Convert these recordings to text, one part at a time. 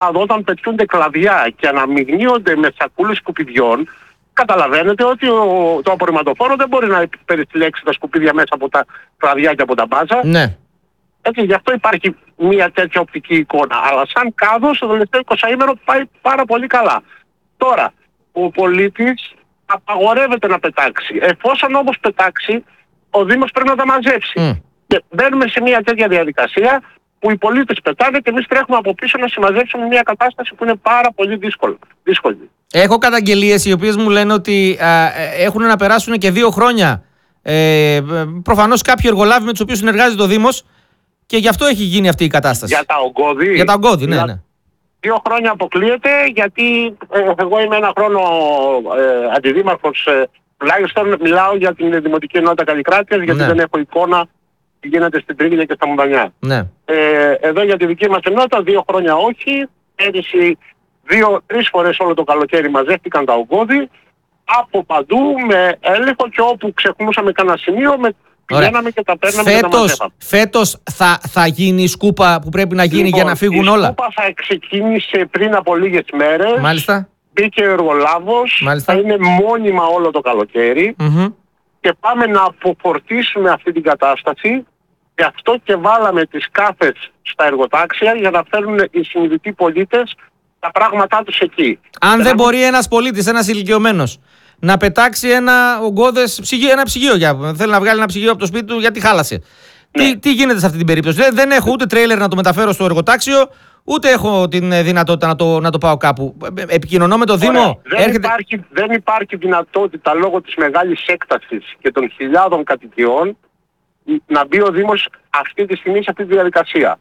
όταν πετιούνται κλαδιά και αναμειγνύονται με σακούλες σκουπιδιών, καταλαβαίνετε ότι το απορριμματοφόρο δεν μπορεί να περιστηλέξει τα σκουπίδια μέσα από τα κλαδιά και από τα μπάζα. Ναι. Έτσι, γι' αυτό υπάρχει μια τέτοια οπτική εικόνα. Αλλά σαν κάδος το τελευταίο 20ήμερο πάει πάρα πολύ καλά. Τώρα, ο πολίτης απαγορεύεται να πετάξει. Εφόσον όμως πετάξει, ο Δήμος πρέπει να τα μαζέψει. Και μπαίνουμε σε μια τέτοια διαδικασία που οι πολίτες πετάνε και εμείς τρέχουμε από πίσω να συμμαζέψουμε μια κατάσταση που είναι πάρα πολύ δύσκολη. Έχω καταγγελίες οι οποίες μου λένε ότι έχουν να περάσουν και 2 χρόνια. Προφανώς κάποιοι εργολάβοι με τους οποίους συνεργάζεται το Δήμος και γι' αυτό έχει γίνει αυτή η κατάσταση. Για τα ογκώδη. Για τα ογκώδη, ναι. 2 χρόνια αποκλείεται, γιατί εγώ είμαι 1 χρόνο αντιδήμαρχος, τουλάχιστον μιλάω για την Δημοτική Ενότητα Καλλικράτειας, γιατί δεν έχω εικόνα τι γίνεται στην Τρίγλια και στα Μοντανιά. Ναι. Εδώ για τη δική μας ενότητα 2 χρόνια όχι, πέρυσι 2-3 φορές όλο το καλοκαίρι μαζεύτηκαν τα ογκώδη, από παντού με έλεγχο και όπου ξεχνούσαμε κανένα σημείο πηγαίναμε και τα παίρναμε και τα μαζεύαμε. Φέτος θα γίνει η σκούπα που πρέπει να γίνει για να φύγουν όλα. Η σκούπα θα ξεκίνησε πριν από λίγες μέρες. Μάλιστα. Μπήκε ο εργολάβος, θα είναι μόνιμα όλο το καλοκαίρι και πάμε να αποφορτίσουμε αυτή την κατάσταση. Γι' αυτό και βάλαμε τις κάφες στα εργοτάξια για να φέρουν οι συνειδητοί πολίτες τα πράγματά τους εκεί. Αν δεν μπορεί ένας πολίτης, ένας ηλικιωμένος, να πετάξει ένα ογκώδες ψυγείο, ένα ψυγείο, θέλει να βγάλει ένα ψυγείο από το σπίτι του γιατί χάλασε. Ναι. Τι γίνεται σε αυτή την περίπτωση? Δεν έχω ούτε τρέιλερ να το μεταφέρω στο εργοτάξιο, ούτε έχω την δυνατότητα να το πάω κάπου. Επικοινωνώ με το Δήμο. Δεν υπάρχει δυνατότητα λόγω της μεγάλης έκτασης και των χιλιάδων κατοικιών να μπει ο Δήμος αυτή τη στιγμή σε αυτή τη διαδικασία.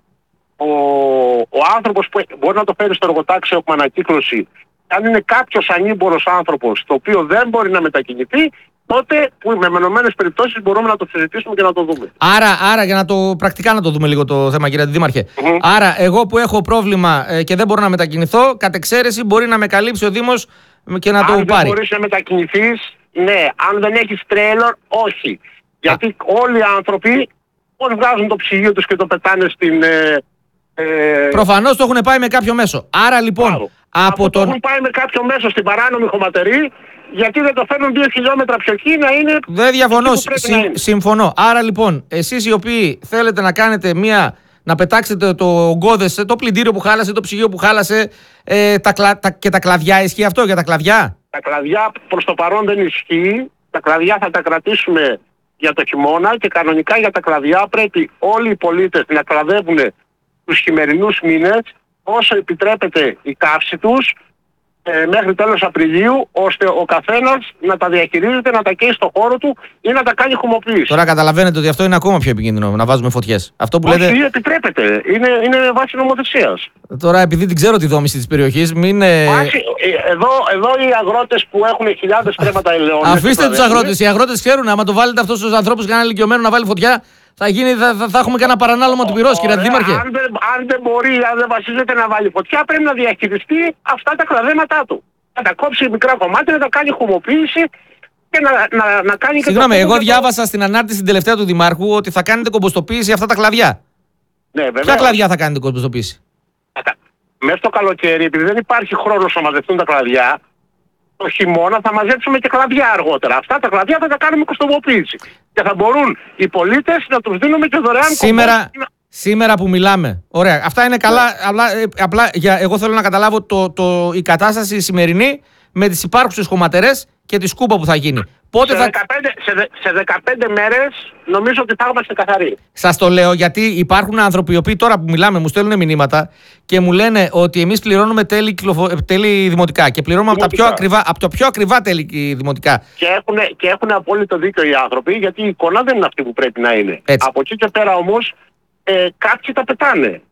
Ο άνθρωπος που μπορεί να το φέρει στο εργοτάξιο έχουμε ανακύκλωση. Αν είναι κάποιος ανήμπορος άνθρωπος το οποίο δεν μπορεί να μετακινηθεί, τότε που με μεμονωμένες περιπτώσεις μπορούμε να το συζητήσουμε και να το δούμε. Άρα για πρακτικά να το δούμε λίγο το θέμα, κύριε Δήμαρχε. Άρα εγώ που έχω πρόβλημα και δεν μπορώ να μετακινηθώ, κατ' εξαίρεση μπορεί να με καλύψει ο Δήμος και να το πάρει. Αν δεν μπορείς να μετακινηθείς, ναι. Αν δεν έχεις τρέιλερ, όχι. Γιατί όλοι οι άνθρωποι πώς βγάζουν το ψυγείο τους και το πετάνε στην... Προφανώς το έχουν πάει με κάποιο μέσο. Άρα λοιπόν... Το έχουν πάει με κάποιο μέσο στην παράνομη χωματερή, γιατί δεν το φέρνουν 2 χιλιόμετρα πιο εκεί να είναι... Δεν διαφωνώ, συμφωνώ. Άρα λοιπόν, εσείς οι οποίοι θέλετε να κάνετε να πετάξετε το ογκώδες, το πλυντήριο που χάλασε, το ψυγείο που χάλασε και τα κλαδιά, ισχύει αυτό για τα κλαδιά? Τα κλαδιά προς το παρόν δεν ισχύει. Τα κλαδιά θα τα κρατήσουμε για το χειμώνα και κανονικά για τα κλαδιά πρέπει όλοι οι πολίτες να κλαδεύουν τους χειμερινούς μήνες όσο επιτρέπεται η καύση τους μέχρι τέλος Απριλίου, ώστε ο καθένας να τα διαχειρίζεται, να τα καίει στο χώρο του ή να τα κάνει χωμοποίηση. Τώρα καταλαβαίνετε ότι αυτό είναι ακόμα πιο επικίνδυνο, να βάζουμε φωτιές. Αυτό που λέτε... Όχι, επιτρέπεται. Είναι βάση νομοθεσίας. Τώρα, επειδή δεν ξέρω τη δόμηση της περιοχής, μην... Εδώ οι αγρότες που έχουν χιλιάδες στρέμματα ελαιών... Αφήστε τους αγρότες. Οι αγρότες ξέρουν, άμα το βάλετε αυτούς τους ανθρώπους και έναν ηλικιωμένο να βάλει φωτιά, θα έχουμε κανένα παρανάλωμα του πυρός, κύριε Δήμαρχε. Αν δεν μπορεί, αν δεν βασίζεται να βάλει φωτιά, πρέπει να διαχειριστεί αυτά τα κλαδέματά του. Να τα κόψει μικρά κομμάτια, να τα κάνει χωμοποίηση και να κάνει... Συγγνώμη, εγώ διάβασα στην ανάρτηση την τελευταία του Δημάρχου ότι θα κάνετε κομποστοποίηση αυτά τα κλαδιά. Ναι, βέβαια. Ποια κλαδιά θα κάνετε κομποστοποίηση? Μέσα στο καλοκαίρι, επειδή δεν υπάρχει χρόνος να μαζευτούν τα κλαδιά, το χειμώνα θα μαζέψουμε και κλαδιά αργότερα. Αυτά τα κλαδιά θα τα κάνουμε κομποστοποίηση. Και θα μπορούν οι πολίτες να τους δίνουμε και δωρεάν Σήμερα που μιλάμε. Ωραία. Αυτά είναι καλά. Απλά εγώ θέλω να καταλάβω η κατάσταση η σημερινή με τις υπάρχουσες χωματερές και τη σκούπα που θα γίνει. Σε 15 μέρες νομίζω ότι θα είμαστε καθαροί. Σας το λέω γιατί υπάρχουν άνθρωποι οι οποίοι τώρα που μιλάμε μου στέλνουν μηνύματα και μου λένε ότι εμείς πληρώνουμε τέλη δημοτικά και πληρώνουμε από τα πιο ακριβά τέλη δημοτικά. Και έχουν απόλυτο δίκιο οι άνθρωποι, γιατί η εικόνα δεν είναι αυτή που πρέπει να είναι. Έτσι. Από εκεί και πέρα όμως κάποιοι τα πετάνε.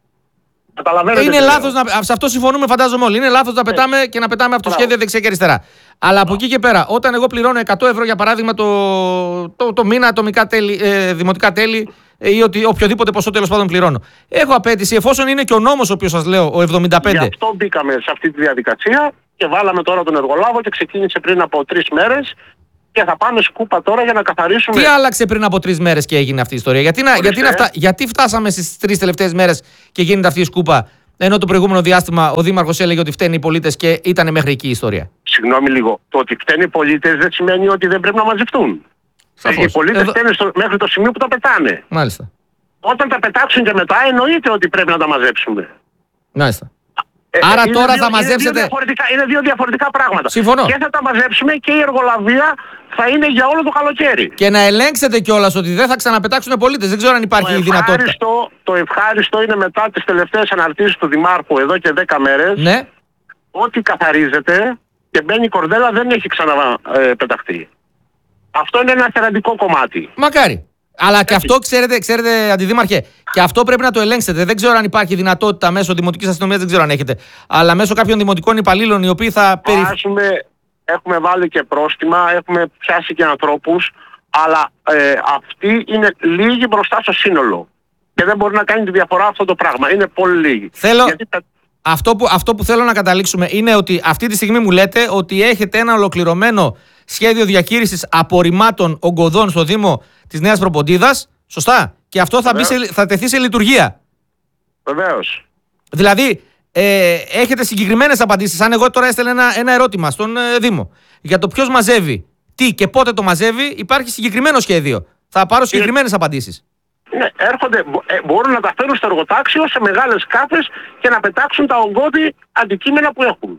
Είναι λάθος σε αυτό συμφωνούμε, φαντάζομαι όλοι. Είναι λάθος να πετάμε και να πετάμε αυτοσχέδια δεξιά και αριστερά. Αλλά από εκεί και πέρα, όταν εγώ πληρώνω 100 ευρώ για παράδειγμα το μήνα ατομικά τέλη, δημοτικά τέλη ή οποιοδήποτε ποσό τέλος πάντων πληρώνω, έχω απέτηση, εφόσον είναι και ο νόμος ο οποίος σας λέω, ο 75. Γι' αυτό μπήκαμε σε αυτή τη διαδικασία και βάλαμε τώρα τον εργολάβο και ξεκίνησε πριν από 3 μέρες. Και θα πάμε σκούπα τώρα για να καθαρίσουμε. Τι άλλαξε πριν από 3 μέρες και έγινε αυτή η ιστορία? Γιατί φτάσαμε στις 3 τελευταίες μέρες και γίνεται αυτή η σκούπα? Ενώ το προηγούμενο διάστημα ο Δήμαρχος έλεγε ότι φταίνουν οι πολίτες και ήταν μέχρι εκεί η ιστορία. Συγγνώμη λίγο. Το ότι φταίνουν οι πολίτες δεν σημαίνει ότι δεν πρέπει να μαζευτούν. Οι πολίτες φταίνουν μέχρι το σημείο που τα πετάνε. Μάλιστα. Όταν τα πετάξουν και μετά, εννοείται ότι πρέπει να τα μαζέψουμε. Μάλιστα. Άρα τώρα θα μαζέψετε. Είναι δύο διαφορετικά πράγματα. Συμφωνώ. Και θα τα μαζέψουμε και η εργολαβία θα είναι για όλο το καλοκαίρι. Και να ελέγξετε κιόλας ότι δεν θα ξαναπετάξουν πολίτες. Δεν ξέρω αν υπάρχει η δυνατότητα. Το ευχάριστο είναι μετά τις τελευταίες αναρτήσεις του Δημάρχου εδώ και 10 μέρες. Ναι. Ότι καθαρίζεται και μπαίνει η κορδέλα δεν έχει ξαναπεταχθεί. Αυτό είναι ένα θεραντικό κομμάτι. Μακάρι. Αλλά και αυτό ξέρετε, Αντιδήμαρχε, και αυτό πρέπει να το ελέγξετε. Δεν ξέρω αν υπάρχει δυνατότητα μέσω δημοτικής αστυνομίας, δεν ξέρω αν έχετε. Αλλά μέσω κάποιων δημοτικών υπαλλήλων οι οποίοι θα Έχουμε βάλει και πρόστιμα, έχουμε πιάσει και ανθρώπους, αλλά αυτοί είναι λίγοι μπροστά στο σύνολο. Και δεν μπορεί να κάνει τη διαφορά αυτό το πράγμα. Είναι πολύ λίγοι. Αυτό που θέλω να καταλήξουμε είναι ότι αυτή τη στιγμή μου λέτε ότι έχετε ένα ολοκληρωμένο σχέδιο διαχείρισης απορριμμάτων ογκωδών στο Δήμο της Νέας Προποντίδας. Σωστά. Και αυτό θα τεθεί σε λειτουργία. Βεβαίως. Δηλαδή, έχετε συγκεκριμένες απαντήσεις. Αν εγώ τώρα έστελνα ένα ερώτημα στον Δήμο για το ποιος μαζεύει, τι και πότε το μαζεύει, υπάρχει συγκεκριμένο σχέδιο. Θα πάρω συγκεκριμένες απαντήσεις. Ναι, μπορούν να τα φέρουν στο εργοτάξιο σε μεγάλες σκάφες και να πετάξουν τα ογκώδη αντικείμενα που έχουν.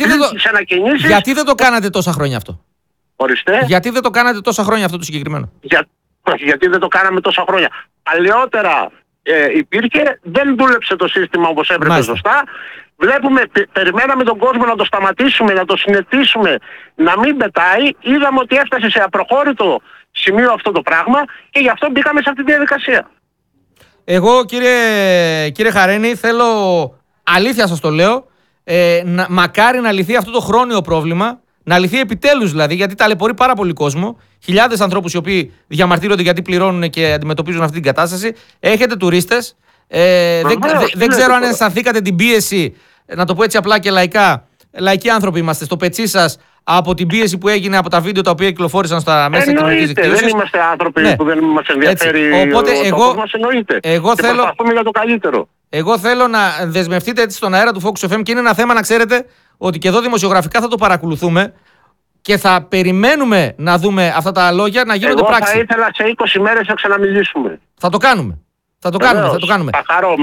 Γιατί δεν το κάνατε τόσα χρόνια αυτό? Ορίστε. Γιατί δεν το κάνατε τόσα χρόνια αυτό το συγκεκριμένο? Γιατί δεν το κάναμε τόσα χρόνια. Παλαιότερα υπήρχε, δεν δούλεψε το σύστημα όπως έπρεπε σωστά. Βλέπουμε, περιμέναμε τον κόσμο να το σταματήσουμε, να το συνετίσουμε, να μην πετάει. Είδαμε ότι έφτασε σε απροχώρητο σημείο αυτό το πράγμα και γι' αυτό μπήκαμε σε αυτή τη διαδικασία. Εγώ κύριε Χαρένη θέλω, αλήθεια σας το λέω, μακάρι να λυθεί αυτό το χρόνιο πρόβλημα, να λυθεί επιτέλους δηλαδή, γιατί ταλαιπωρεί πάρα πολύ κόσμο. Χιλιάδες ανθρώπους οι οποίοι διαμαρτύρονται γιατί πληρώνουν και αντιμετωπίζουν αυτή την κατάσταση. Έχετε τουρίστες. Δεν ξέρω αν αισθανθήκατε την πίεση, να το πω έτσι απλά και λαϊκά. Λαϊκοί άνθρωποι είμαστε στο πετσί σας από την πίεση που έγινε από τα βίντεο τα οποία κυκλοφόρησαν στα μέσα κοινωνικής δικτύωσης. Δεν είμαστε άνθρωποι που δεν μας ενδιαφέρει. Οπότε μας εννοείται. Εγώ και προσπαθούμε για το καλύτερο. Εγώ θέλω να δεσμευτείτε έτσι στον αέρα του Focus FM και είναι ένα θέμα να ξέρετε ότι και εδώ δημοσιογραφικά θα το παρακολουθούμε και θα περιμένουμε να δούμε αυτά τα λόγια να γίνονται πράξη. Θα ήθελα σε 20 μέρες να ξαναμιλήσουμε. Θα το κάνουμε. Θα το κάνουμε.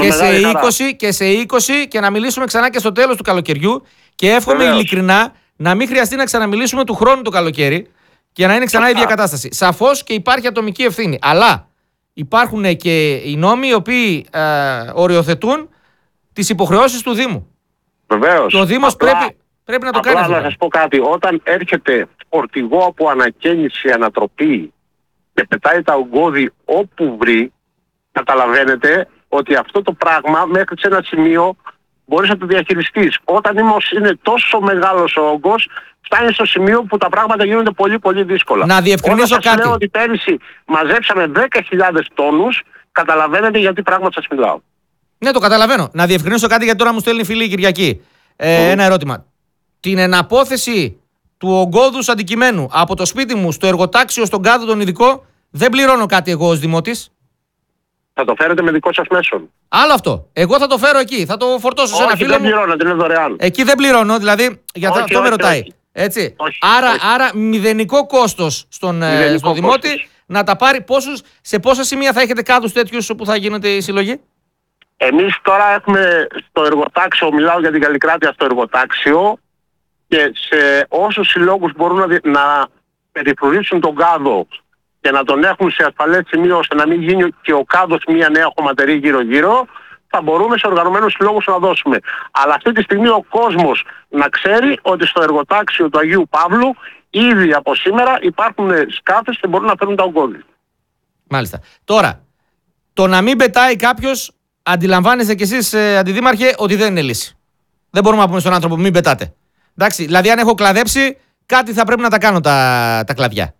Και σε 20 και να μιλήσουμε ξανά και στο τέλος του καλοκαιριού και εύχομαι ειλικρινά να μην χρειαστεί να ξαναμιλήσουμε του χρόνου το καλοκαίρι και να είναι ξανά η ίδια κατάσταση. Σαφώς και υπάρχει ατομική ευθύνη. Αλλά υπάρχουν και οι νόμοι οι οποίοι οριοθετούν τις υποχρεώσεις του Δήμου. Βεβαίως. Το Δήμος πρέπει να το κάνει αυτό. Να σας πω κάτι. Όταν έρχεται φορτηγό από ανακαίνιση, ανατροπή και πετάει τα ογκώδη όπου βρει, καταλαβαίνετε ότι αυτό το πράγμα μέχρι σε ένα σημείο μπορείς να το διαχειριστείς. Όταν όμως είναι τόσο μεγάλος ο όγκος, φτάνει στο σημείο που τα πράγματα γίνονται πολύ πολύ δύσκολα. Να διευκρινίσω κάτι. Όταν σας λέω ότι πέρυσι μαζέψαμε 10.000 τόνους, καταλαβαίνετε γιατί πράγμα σας μιλάω. Ναι, το καταλαβαίνω. Να διευκρινίσω κάτι γιατί τώρα μου στέλνει η φίλη η Κυριακή. Ένα ερώτημα. Την εναπόθεση του ογκώδους αντικειμένου από το σπίτι μου στο εργοτάξιο, στον κάδο τον ειδικό, δεν πληρώνω κάτι εγώ ως δημότης. Θα το φέρετε με δικό σας μέσον. Άλλο αυτό. Εγώ θα το φέρω εκεί. Θα το φορτώσω σε ένα φίλο μου. Δεν πληρώνετε, είναι δωρεάν. Εκεί δεν πληρώνω, δηλαδή. Για αυτό με ρωτάει. Έτσι. Άρα μηδενικό κόστος στον δημότη να τα πάρει. Σε πόσα σημεία θα έχετε κάδους τέτοιους που θα γίνεται η συλλογή? Εμείς τώρα έχουμε στο εργοτάξιο, μιλάω για την Καλλικράτεια στο εργοτάξιο και σε όσους συλλόγους μπορούν να περιφρουρήσουν τον κάδο και να τον έχουν σε ασφαλές σημείο ώστε να μην γίνει και ο κάδος μια νέα χωματερή γύρω-γύρω, θα μπορούμε σε οργανωμένους συλλόγους να δώσουμε. Αλλά αυτή τη στιγμή ο κόσμος να ξέρει ότι στο εργοτάξιο του Αγίου Παύλου ήδη από σήμερα υπάρχουν σκάφες και μπορούν να φέρουν τα ογκώδη. Μάλιστα. Τώρα, το να μην πετάει κάποιος, αντιλαμβάνεστε κι εσείς, Αντιδήμαρχε, ότι δεν είναι λύση. Δεν μπορούμε να πούμε στον άνθρωπο μην πετάτε. Εντάξει, δηλαδή αν έχω κλαδέψει, κάτι θα πρέπει να τα κάνω τα κλαδιά.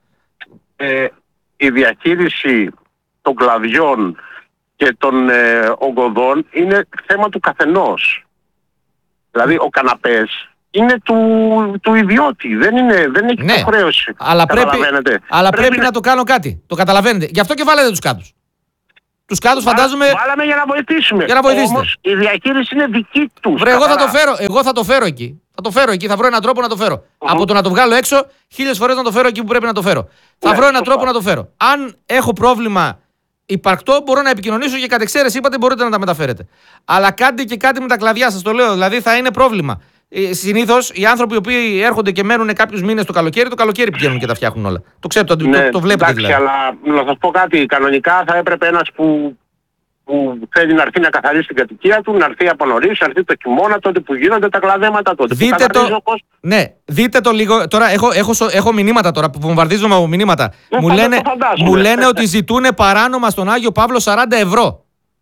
Η διαχείριση των κλαδιών και των ογκωδών είναι θέμα του καθενός. Δηλαδή ο καναπές είναι του ιδιώτη, δεν έχει υποχρέωση. Αλλά πρέπει να το κάνω κάτι. Το καταλαβαίνετε. Γι' αυτό και βάλετε τους κάδους. Τους κάδους φαντάζομαι. Βάλαμε για να βοηθήσουμε. Για να βοηθήσετε. Όμως η διαχείριση είναι δική τους. Βρε, εγώ θα το φέρω εκεί. Θα το φέρω εκεί, θα βρω έναν τρόπο να το φέρω. Από το να το βγάλω έξω, 1000 φορές να το φέρω εκεί που πρέπει να το φέρω. Θα βρω έναν τρόπο να το φέρω. Αν έχω πρόβλημα υπαρκτό, μπορώ να επικοινωνήσω και κατ' εξαίρεση είπατε μπορείτε να τα μεταφέρετε. Αλλά κάντε και κάτι με τα κλαδιά, σας το λέω. Δηλαδή θα είναι πρόβλημα. Συνήθως οι άνθρωποι οι οποίοι έρχονται και μένουν κάποιους μήνες το καλοκαίρι πηγαίνουν και τα φτιάχνουν όλα. Το ξέρετε, το βλέπετε δηλαδή. Αλλά να σας πω κάτι. Κανονικά θα έπρεπε ένας που θέλει να έρθει να καθαρίσει την κατοικία του, να έρθει από νωρίς, να έρθει το χειμώνα, τότε που γίνονται τα κλαδέματα, τότε δείτε το. Ναι, δείτε το λίγο. Τώρα έχω μηνύματα τώρα που βομβαρδίζομαι από μηνύματα. Μου λένε ότι ζητούν παράνομα στον Άγιο Παύλο 40 ευρώ.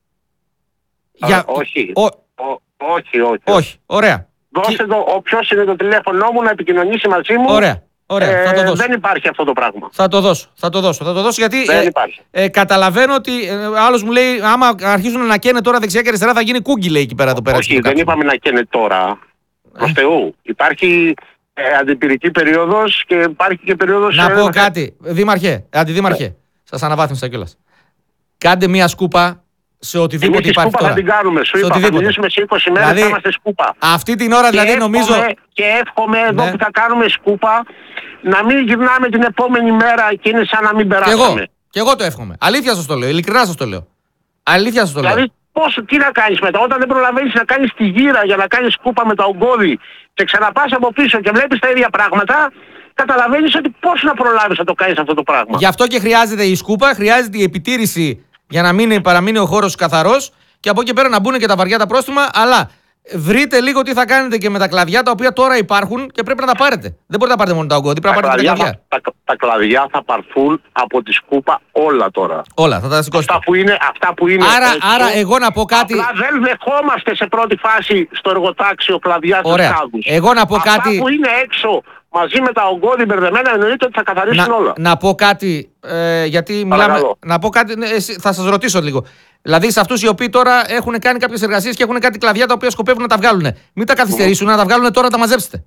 Όχι. Ωραία. Δώστε το, ποιος είναι το τηλέφωνό μου να επικοινωνήσει μαζί μου. Ωραία. Θα το δώσω. Δεν υπάρχει αυτό το πράγμα. Θα το δώσω γιατί καταλαβαίνω ότι άλλος μου λέει άμα αρχίσουν να καίνε τώρα δεξιά και αριστερά θα γίνει κούγκι, λέει εκεί πέρα το πέρα. Όχι, δεν είπαμε να καίνε τώρα. Προς Θεού. Υπάρχει αντιπυρική περίοδος και υπάρχει και περίοδος... Να πω κάτι, αντιδήμαρχε, σας αναβάθμισα κιόλας. Κάντε μία σκούπα σε οτιδήποτε υπάρχει σκούπα τώρα. Θα την κάνουμε, σου είπα, θα μιλήσουμε σε 20 μέρες, δηλαδή, θα είμαστε σκούπα. Αυτή την ώρα δηλαδή νομίζω... Και εύχομαι εδώ που θα κάνουμε σκούπα να μην γυρνάμε την επόμενη μέρα και είναι σαν να μην περάσαμε. Και εγώ το εύχομαι. Αλήθεια σας το λέω, ειλικρινά σας το λέω. Δηλαδή τι να κάνεις μετά, όταν δεν προλαβαίνεις να κάνεις τη γύρα για να κάνεις σκούπα με τα ογκώδη και ξαναπάς από πίσω και βλέπεις τα ίδια πράγματα, καταλαβαίνεις ότι πώς να προλάβεις να το κάνεις αυτό το πράγμα. Γι' αυτό και χρειάζεται η σκούπα, χρειάζεται η επιτήρηση για να παραμείνει ο χώρος καθαρός και από εκεί πέρα να μπουν και τα βαριά τα πρόστιμα, αλλά βρείτε λίγο τι θα κάνετε και με τα κλαδιά τα οποία τώρα υπάρχουν και πρέπει να τα πάρετε. Δεν μπορείτε να πάρετε μόνο τα ογκώδη, πρέπει να πάρετε τα κλαδιά. Τα κλαδιά θα πάρθουν από τη σκούπα όλα τώρα. Όλα, θα τα σηκώσετε. Αυτά που είναι άρα εγώ να πω κάτι. Απλά δεν δεχόμαστε σε πρώτη φάση στο εργοτάξιο κλαδιά στους κάδους. Εγώ να πω κάτι. Αυτά που είναι έξω μαζί με τα ογκώδη μπερδεμένα εννοείται ότι θα καθαρίσουν όλα. Να πω κάτι, γιατί μιλάμε. Να πω κάτι, θα σας ρωτήσω λίγο. Δηλαδή σε αυτούς οι οποίοι τώρα έχουν κάνει κάποιες εργασίες και έχουν κάτι κλαδιά τα οποία σκοπεύουν να τα βγάλουν. Μην τα καθυστερήσουν, να τα βγάλουν τώρα, να τα μαζέψετε.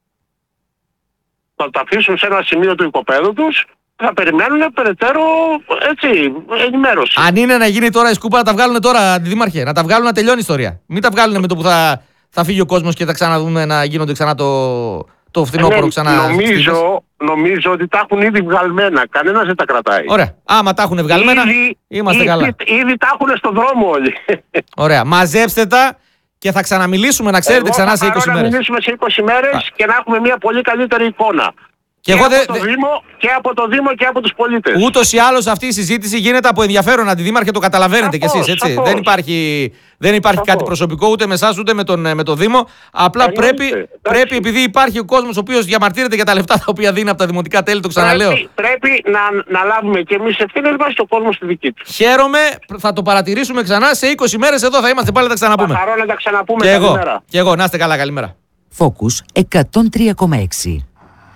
Θα τα αφήσουν σε ένα σημείο του οικοπαίδου τους, θα περιμένουν περαιτέρω ενημέρωση. Αν είναι να γίνει τώρα η σκούπα, να τα βγάλουν τώρα, αντιδήμαρχε. Να τα βγάλουν να τελειώνει η ιστορία. Μην τα βγάλουν με το που θα φύγει ο κόσμος και θα ξαναδούμε να γίνονται ξανά το φθινόπωρο ξανά. Νομίζω ότι τα έχουν ήδη βγαλμένα. Κανένας δεν τα κρατάει. Ωραία. Άμα τα έχουν βγαλμένα, είμαστε καλά. Ήδη τα έχουν στον δρόμο όλοι. Ωραία. Μαζέψτε τα και θα ξαναμιλήσουμε, να ξέρετε, ξανά σε 20 μέρες. Θα μιλήσουμε σε 20 μέρες και να έχουμε μια πολύ καλύτερη εικόνα. Και από το Δήμο και από τους πολίτες. Ούτως ή άλλως αυτή η συζήτηση γίνεται από ενδιαφέρον, αντιδήμαρχε, το καταλαβαίνετε κι εσείς, έτσι. Δεν υπάρχει κάτι προσωπικό ούτε με εσάς ούτε με το Δήμο. Απλά πρέπει, επειδή υπάρχει ο κόσμος ο οποίος διαμαρτύρεται για τα λεφτά τα οποία δίνει από τα δημοτικά τέλη, το ξαναλέω. Πρέπει να λάβουμε κι εμείς ευθύνες μας στο κόσμο στη δική του. Χαίρομαι, θα το παρατηρήσουμε ξανά. Σε 20 μέρες εδώ θα είμαστε πάλι, θα τα ξαναπούμε. Χαρώ να τα ξαναπούμε. Και εγώ, να είστε καλά, καλημέρα. Focus 103,6.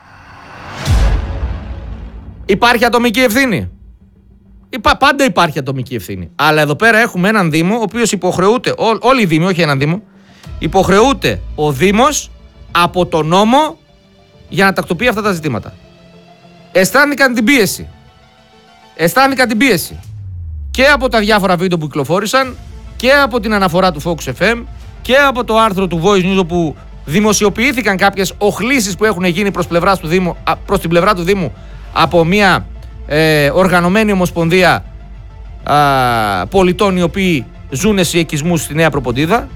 Υπάρχει ατομική ευθύνη. Πάντα υπάρχει ατομική ευθύνη. Αλλά εδώ πέρα έχουμε έναν Δήμο, ο οποίος υποχρεούται, όλοι οι Δήμοι, όχι έναν Δήμο, υποχρεούται ο Δήμος από τον νόμο για να τακτοποιεί αυτά τα ζητήματα. Αισθάνθηκαν την πίεση και από τα διάφορα βίντεο που κυκλοφόρησαν και από την αναφορά του Focus FM και από το άρθρο του Voice News όπου δημοσιοποιήθηκαν κάποιες οχλήσεις που έχουν γίνει προς την πλευρά του Δήμου από μια οργανωμένη ομοσπονδία πολιτών οι οποίοι ζουν σε οικισμούς στη Νέα Προποντίδα,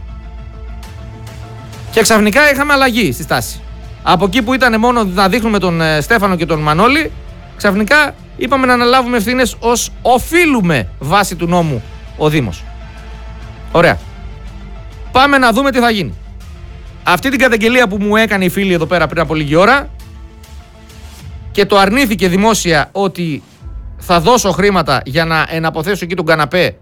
και ξαφνικά είχαμε αλλαγή στη στάση. Από εκεί που ήταν μόνο να δείχνουμε τον Στέφανο και τον Μανώλη, ξαφνικά είπαμε να αναλάβουμε ευθύνες ως οφείλουμε βάσει του νόμου ο Δήμος. Ωραία. Πάμε να δούμε τι θα γίνει. Αυτή την καταγγελία που μου έκανε η φίλη εδώ πέρα πριν από λίγη ώρα και το αρνήθηκε δημόσια ότι θα δώσω χρήματα για να εναποθέσω εκεί τον καναπέ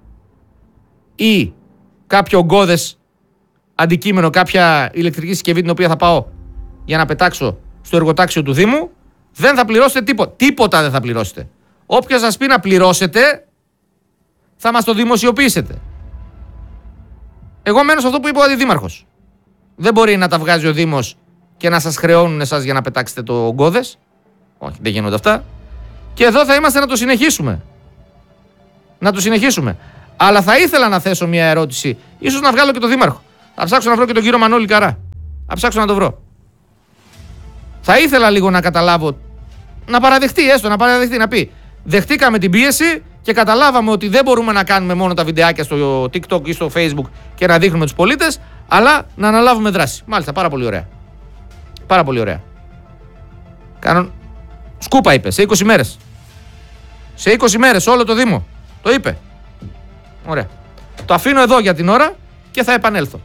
ή κάποιο ογκώδες αντικείμενο, κάποια ηλεκτρική συσκευή την οποία θα πάω για να πετάξω στο εργοτάξιο του Δήμου, δεν θα πληρώσετε τίποτα. Τίποτα δεν θα πληρώσετε. Όποιος σας πει να πληρώσετε, θα μας το δημοσιοποιήσετε. Εγώ μένω σε αυτό που είπε ο Αντιδήμαρχος. Δεν μπορεί να τα βγάζει ο Δήμος και να σας χρεώνουν εσάς για να πετάξετε το ογκώδες. Όχι, δεν γίνονται αυτά. Και εδώ θα είμαστε να το συνεχίσουμε. να το συνεχίσουμε. Αλλά θα ήθελα να θέσω μια ερώτηση, ίσως να βγάλω και τον Δήμαρχο. Θα ψάξω να βρω και τον κύριο Μανώλη Καρά. Θα ψάξω να το βρω. Θα ήθελα λίγο να καταλάβω, να παραδεχτεί, έστω να παραδεχτεί, να πει: δεχτήκαμε την πίεση και καταλάβαμε ότι δεν μπορούμε να κάνουμε μόνο τα βιντεάκια στο TikTok ή στο Facebook και να δείχνουμε τους πολίτες, αλλά να αναλάβουμε δράση. Μάλιστα, πάρα πολύ ωραία. Πάρα πολύ ωραία. Σκούπα είπε, σε 20 μέρες. Σε 20 μέρες όλο το Δήμο. Το είπε. Ωραία. Το αφήνω εδώ για την ώρα και θα επανέλθω.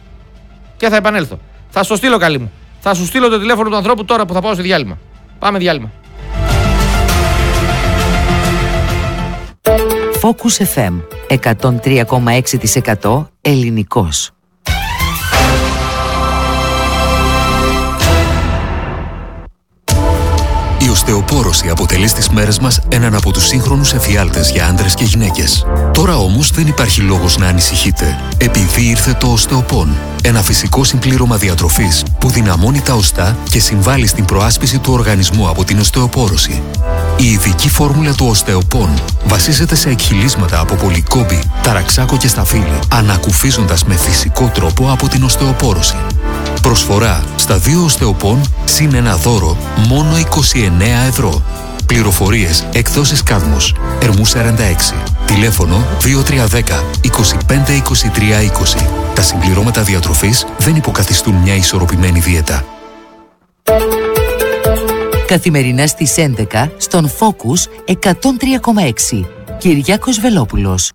Θα σου στείλω, καλή μου. Θα σου στείλω το τηλέφωνο του ανθρώπου τώρα που θα πάω σε διάλειμμα. Πάμε διάλειμμα. Focus FM 103,6% ελληνικός. Η οστεοπόρωση αποτελεί στις μέρες μας έναν από τους σύγχρονους εφιάλτες για άντρες και γυναίκες. Τώρα όμως δεν υπάρχει λόγος να ανησυχείτε, επειδή ήρθε το οστεοπόν. Ένα φυσικό συμπλήρωμα διατροφής που δυναμώνει τα οστά και συμβάλλει στην προάσπιση του οργανισμού από την οστεοπόρωση. Η ειδική φόρμουλα του οστεοπόν βασίζεται σε εκχυλίσματα από πολυκόμπη, ταραξάκο και σταφύλι, ανακουφίζοντας με φυσικό τρόπο από την οστεοπόρωση. Προσφορά στα 2 οστεοπόν συν ένα δώρο μόνο 29 ευρώ. Πληροφορίες εκδόσεις Κάδμος, Ερμού 46. Τηλέφωνο 2310 25 23 20. Τα συμπληρώματα διατροφής δεν υποκαθιστούν μια ισορροπημένη δίαιτα. Καθημερινά στις 11 στον Focus 103,6. Κυριάκος Βελόπουλος.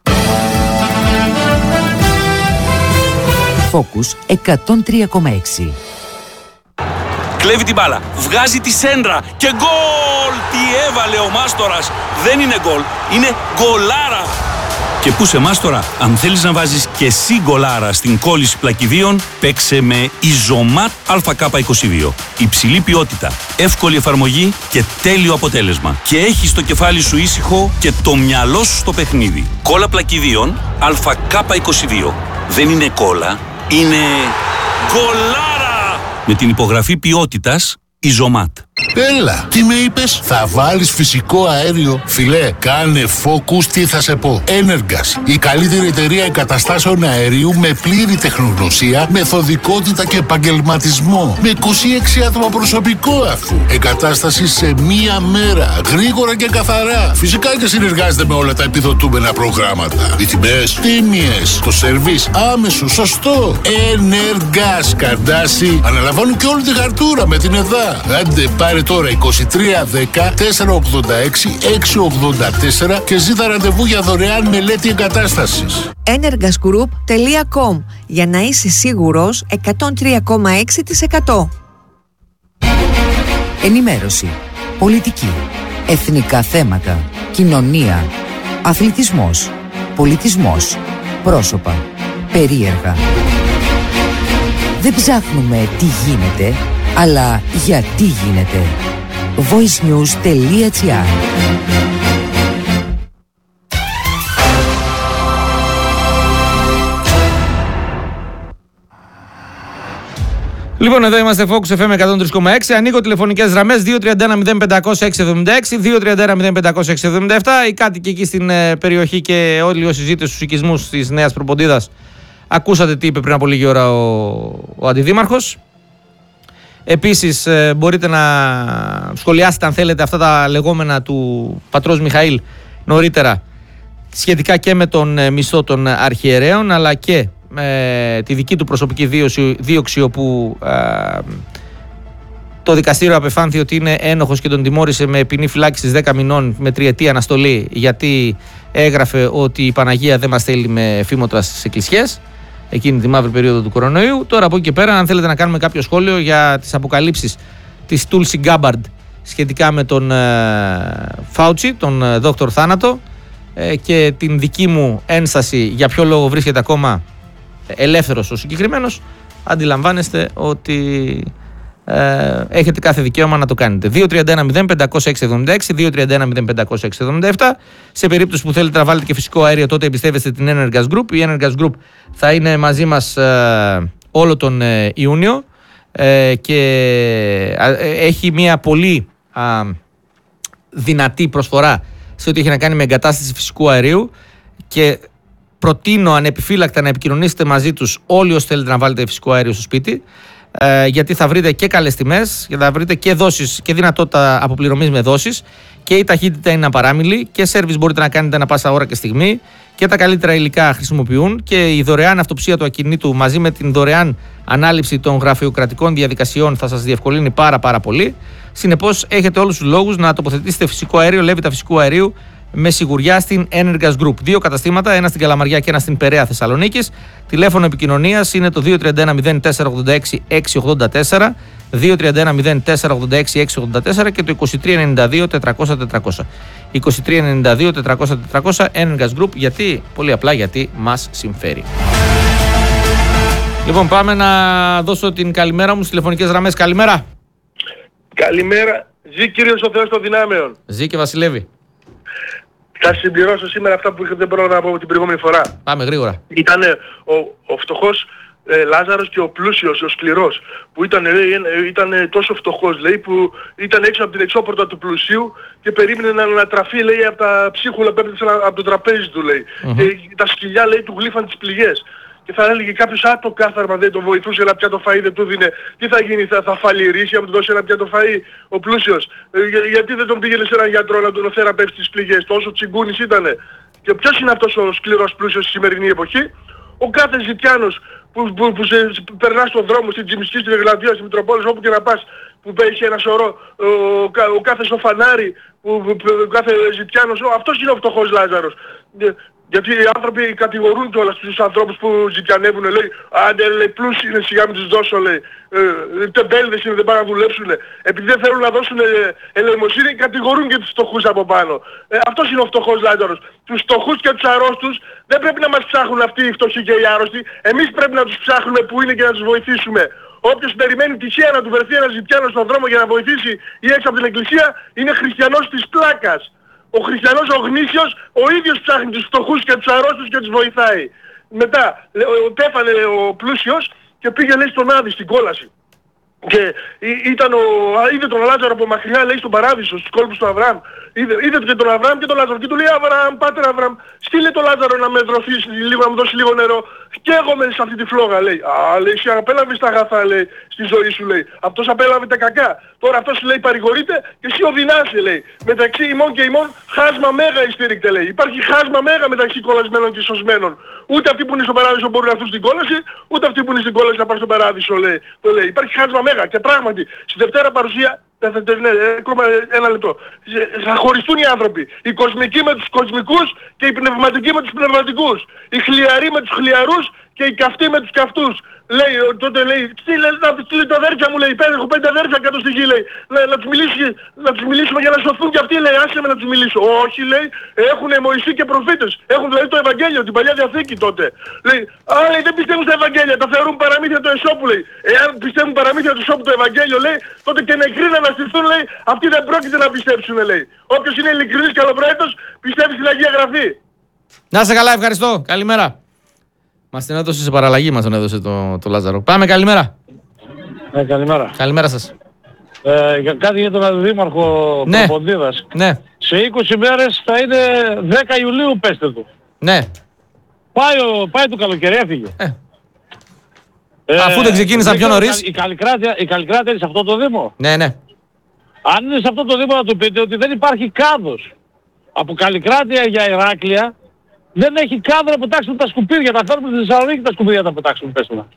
Focus 103,6. Κλέβει την μπάλα, βγάζει τη σέντρα και γκολ! Τι έβαλε ο Μάστορας! Δεν είναι γκολ, είναι γκολάρα! Και πού σε Μάστορα, αν θέλεις να βάζεις και εσύ γκολάρα στην κόλληση πλακιδίων, παίξε με Ιζωμάτ ΑΚ22. Υψηλή ποιότητα, εύκολη εφαρμογή και τέλειο αποτέλεσμα. Και έχεις το κεφάλι σου ήσυχο και το μυαλό σου στο παιχνίδι. Κόλλα πλακιδίων ΑΚ22. Δεν είναι κόλλα, είναι γκολάρα! Με την υπογραφή ποιότητας Ιζωμάτ. Έλα, τι με είπες? Θα βάλεις φυσικό αέριο? Φιλέ, κάνε Focus, τι θα σε πω. Energas, η καλύτερη εταιρεία εγκαταστάσεων αερίου με πλήρη τεχνογνωσία, μεθοδικότητα και επαγγελματισμό. Με 26 άτομα προσωπικό αφού. Εγκατάσταση σε μία μέρα. Γρήγορα και καθαρά. Φυσικά και συνεργάζεται με όλα τα επιδοτούμενα προγράμματα. Οι τιμές τίμιες. Το σερβίς άμεσο, σωστό. Energas, Καρντάση. Αναλαμβάνουν και όλη τη χαρτούρα με την ΕΔΑ. Άντε, πάρε τώρα 2310 486 684 και ζήτα ραντεβού για δωρεάν μελέτη εγκατάστασης. energasgroup.com για να είσαι σίγουρος 103,6%. Ενημέρωση, πολιτική, εθνικά θέματα, κοινωνία, αθλητισμός, πολιτισμός, πρόσωπα, περίεργα. Δεν ψάχνουμε τι γίνεται, αλλά γιατί γίνεται. voicenews.gr. Λοιπόν, εδώ είμαστε Focus FM 103,6. Ανοίγω τηλεφωνικές γραμμές 231-0500-676, 231-0500-677. Οι κάτοικοι εκεί στην περιοχή και όλοι όσοι ζείτε στους οικισμούς της Νέας Προποντίδας, ακούσατε τι είπε πριν από λίγη ώρα ο Αντιδήμαρχος. Επίσης μπορείτε να σχολιάσετε αν θέλετε αυτά τα λεγόμενα του πατρός Μιχαήλ νωρίτερα σχετικά και με τον μισθό των αρχιερέων, αλλά και τη δική του προσωπική δίωξη όπου το δικαστήριο απεφάνθη ότι είναι ένοχος και τον τιμώρησε με ποινή φυλάκισης 10 μηνών με 3ετή αναστολή, γιατί έγραφε ότι η Παναγία δεν μας στέλνει με φήμοτρα στις εκκλησιές εκείνη τη μαύρη περίοδο του κορονοϊού. Τώρα από εκεί και πέρα, αν θέλετε να κάνουμε κάποιο σχόλιο για τις αποκαλύψεις της Tulsi Gabbard σχετικά με τον Fauci, τον Δόκτωρ Θάνατο, και την δική μου ένσταση για ποιο λόγο βρίσκεται ακόμα ελεύθερος ο συγκεκριμένος, αντιλαμβάνεστε ότι έχετε κάθε δικαίωμα να το κάνετε. 231-0500-676, 231-0500-677. Σε περίπτωση που θέλετε να βάλετε και φυσικό αέριο, τότε εμπιστεύεστε την Energas Group. Η Energas Group θα είναι μαζί μας όλο τον Ιούνιο και έχει μια πολύ δυνατή προσφορά σε ό,τι έχει να κάνει με εγκατάσταση φυσικού αερίου. και προτείνω ανεπιφύλακτα να επικοινωνήσετε μαζί τους όλοι όσοι θέλετε να βάλετε φυσικό αέριο στο σπίτι, γιατί θα βρείτε και καλές τιμές, θα βρείτε και δόσεις και δυνατότητα αποπληρωμής με δόσεις, και η ταχύτητα είναι απαράμιλη και σέρβις μπορείτε να κάνετε ανά πάσα ώρα και στιγμή, και τα καλύτερα υλικά χρησιμοποιούν, και η δωρεάν αυτοψία του ακινήτου μαζί με την δωρεάν ανάληψη των γραφειοκρατικών διαδικασιών θα σας διευκολύνει πάρα πολύ. Συνεπώς έχετε όλους τους λόγους να τοποθετήσετε φυσικό αέριο, λέβητα φυσικού αερίου με σιγουριά στην Energas Group. 2 καταστήματα, ένα στην Καλαμαριά και ένα στην Περαία Θεσσαλονίκης. Τηλέφωνο επικοινωνίας είναι το 231 0486 684, 231 0486 684 και το 2392 400 400. 2392 400 400 Energas Group, γιατί, πολύ απλά γιατί μας συμφέρει. Λοιπόν, πάμε να δώσω την καλημέρα μου στις τηλεφωνικές γραμμές. Καλημέρα. Καλημέρα. Ζει Κύριος ο Θεός των δυνάμεων. Ζει και βασιλεύει. Θα συμπληρώσω σήμερα αυτά που δεν μπορώ να πω την προηγούμενη φορά. Πάμε γρήγορα. Ήταν ο φτωχός Λάζαρος και ο πλούσιος, ο σκληρός, που ήταν τόσο φτωχός, λέει, που ήταν έξω από την εξώπορτα του πλουσίου και περίμενε να ανατραφεί, λέει, από τα ψίχουλα που έπαιξαν από το τραπέζι του, λέει. Και τα σκυλιά, λέει, του γλύφαν τις πληγές. Και θα έλεγε κάποιος, το κάθαρμα δεν το βοηθούσε, ένα πιάτο φαΐ δεν του δίνε. Τι θα γίνει, θα φαλυρίσει αν του δώσει ένα πιάτο φαΐ ο πλούσιος? Γιατί δεν τον πήγαινε σε έναν γιατρό να τον θεραπεύσει τις πληγές? Τόσο τσιγκούνης ήτανε. Και ποιος είναι αυτός ο σκληρός πλούσιος στη σημερινή εποχή? Ο κάθε ζητιάνος που περνά στον δρόμο, στην Τζιμισκή, στην Εγλαντία, στην Μητροπόλης, όπου και να πας, που έχει ένα σωρό, ο κάθε στο φανάρι, ο κάθε ζητιάνος, αυτός είναι ο φτωχός Λάζαρος. Γιατί οι άνθρωποι κατηγορούν κιόλας τους ανθρώπους που ζητιανεύουν, λέει, άντε, λέει, πλούσιοι είναι, σιγά μην τους δώσω, λέει, τεμπέλδες είναι, δεν πάνε να δουλέψουν. Επειδή δεν θέλουν να δώσουν ελεημοσύνη, κατηγορούν και τους φτωχούς από πάνω. Αυτός είναι ο φτωχός Λάζαρος. Τους φτωχούς και τους αρρώστους δεν πρέπει να μας ψάχνουν αυτοί οι φτωχοί και οι άρρωστοι. Εμείς πρέπει να τους ψάχνουμε που είναι και να τους βοηθήσουμε. Όποιος περιμένει τυχαία να του βρεθεί ένας ζητιάνος στον δρόμο για να βοηθήσει ή έξω από την εκκλησία, είναι χριστιανός της πλάκας. Ο χριστιανός ο γνήσιος ο ίδιος ψάχνει τους φτωχούς και τους αρρώστους και τους βοηθάει. Μετά πέθανε ο πλούσιος και πήγε, λέει, στον Άδη, στην κόλαση. Και είδε τον Λάζαρο από μακριά, λέει, στον παράδεισο, στους κόλπους του Αβραάμ. Είδε και τον Αβραάμ και τον Λάζαρο και του λέει, Αβραάμ, πάτερ Αβραάμ, στείλε τον Λάζαρο να με δροθείς λίγο, να μου δώσει λίγο νερό. Και εγώ μέσα σε αυτή τη φλόγα, λέει. Λέει, εσύ απέλαβες τα αγαθά, λέει, στη ζωή σου, λέει. Αυτός απέλαβε τα κακά. Τώρα αυτός, λέει, παρηγορείται και εσύ οδυνάσαι, λέει. Μεταξύ ημών και ημών χάσμα μέγα ειστήρικτε, λέει. Υπάρχει χάσμα μέγα μεταξύ κολλασμένων και σωσμένων. Ούτε αυτοί που είναι στον παράδεισο μπορούν να έρθουν στην κόλαση, ούτε αυτοί που είναι στην κόλαση να πάνε στον παράδεισο, λέει. Το λέει. Υπάρχει χάσμα μέγα. Και πράγματι, στη Δευτέρα παρουσία, ακόμα ένα λεπτό, θα χωριστούν οι άνθρωποι. Οι κοσμικοί με τους κοσμικούς και οι πνευματικοί με τους πνευματικούς. Οι χλιαροί με τους χλιαρούς και οι καυτοί με τους καυτούς. Λέει, τότε λέει, στείλε τα αδέρφια μου, λέει, έχω 5 αδέρφια κάτω στη γη, λέει, να τους μιλήσουμε για να σωθούν και αυτοί, λέει, άσε με να τους μιλήσω. Όχι, λέει, έχουν Μωυσή και προφήτες, έχουν δηλαδή το Ευαγγέλιο, την Παλιά Διαθήκη τότε. Λέει, λέει, δεν πιστεύουν στα Ευαγγέλια, τα θεωρούν παραμύθια του Εσώπου, λέει. Εάν πιστεύουν παραμύθια του Εσώπου το Ευαγγέλιο, λέει, τότε και νεκροί να αναστηθούν, λέει, αυτοί δεν πρόκειται να πιστέψουν, λέει. Όποιος είναι ειλικρινής καλοπροαίρετος πιστεύει στην Αγία Γραφή. Να είσαι καλά, ευχαριστώ. Καλημέρα. Μας την έδωσε σε παραλλαγή, μας τον έδωσε το Λάζαρο. Πάμε, καλημέρα. Καλημέρα. Καλημέρα σας. Κάτι για τον Αντιδήμαρχο Προποντίδας. Ναι. Σε 20 μέρες θα είναι 10 Ιουλίου, πέστε του. Ναι. Πάει το καλοκαίρι, έφυγε. Αφού δεν ξεκίνησαν πιο νωρίς. Η Καλλικράτεια είναι σε αυτό το Δήμο. Ναι, ναι. Αν είναι σε αυτό το Δήμο να του πείτε ότι δεν υπάρχει κάδος από Καλλικράτεια για Ηράκλεια, δεν έχει κάδο να πετάξουν τα σκουπίδια. Τα φέρνουν στη Θεσσαλονίκη τα σκουπίδια να πετάξουν, πες του.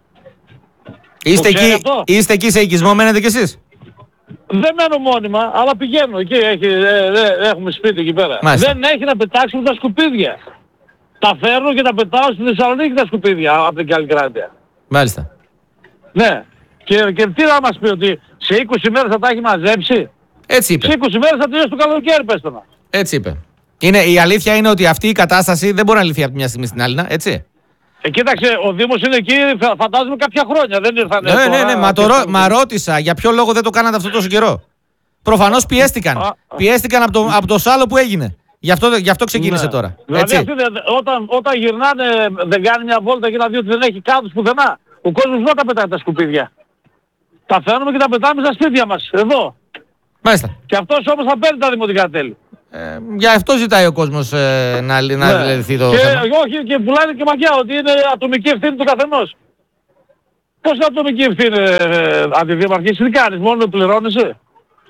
Είστε εκεί σε οικισμό, μένετε κι εσείς? Δεν μένω μόνιμα, αλλά πηγαίνω εκεί. Έχουμε σπίτι εκεί πέρα. Μάλιστα. Δεν έχει να πετάξουν τα σκουπίδια. Τα φέρνω και τα πετάω στη Θεσσαλονίκη τα σκουπίδια από την Καλλικράτεια. Μάλιστα. Ναι. Και τι να μας πει, ότι σε 20 μέρες θα τα έχει μαζέψει? Έτσι είπε. Σε 20 μέρες θα τελειώσει το καλοκαίρι, πες το. Έτσι είπε. Η αλήθεια είναι ότι αυτή η κατάσταση δεν μπορεί να λυθεί από μια στιγμή στην άλλη, έτσι. Κοίταξε, ο Δήμος είναι εκεί, φαντάζομαι, κάποια χρόνια. Δεν ήρθαν. Ναι. Μα ρώτησα για ποιο λόγο δεν το κάνατε αυτό τόσο καιρό. Προφανώς πιέστηκαν. Πιέστηκαν από το σάλο που έγινε. Γι' αυτό ξεκίνησε τώρα. Δηλαδή αυτοί όταν γυρνάνε, δεν κάνει μια βόλτα και να δει ότι δεν έχει κάδους πουθενά. Ο κόσμος δεν τα πετάει τα σκουπίδια. Τα φέρνουμε και τα πετάμε στα σπίτια μας, εδώ. Μάλιστα. Και αυτός όμως θα παίρνει τα δημοτικά τέλη. Για αυτό ζητάει ο κόσμος να λυθεί το θέμα. Όχι, και πουλάνε και μακιά ότι είναι ατομική ευθύνη του καθενός. Πώς είναι ατομική ευθύνη, αντιδήμαρχε, εσύ τι κάνεις, μόνο πληρώνεσαι?